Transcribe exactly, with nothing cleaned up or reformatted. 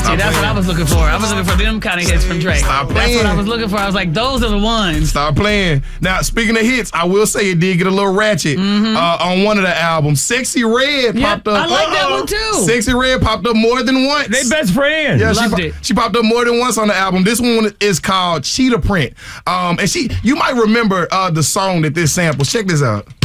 See, that's playing. what I was looking for. I was looking for them kind of hits from Drake. Stop playing. That's what I was looking for. I was like, those are the ones. Stop playing. Now, speaking of hits, I will say it did get a little ratchet Mm-hmm. uh, on one of the albums. Sexy Red Yep, popped up. I like that Uh-oh. one too. Sexy Red popped up more than once. They best friends. Yeah, she, Loved po- it. she popped up more than once on the album. This one is called Cheetah Print. Um, and she, you might remember uh, the song that this samples. Check this out.